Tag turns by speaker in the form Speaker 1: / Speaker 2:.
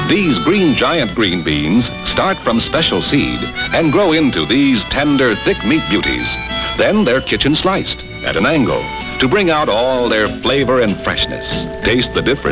Speaker 1: These green giant green beans start from special seed and grow into these tender, thick meat beauties. Then they're kitchen sliced at an angle to bring out all their flavor and freshness. Taste the difference.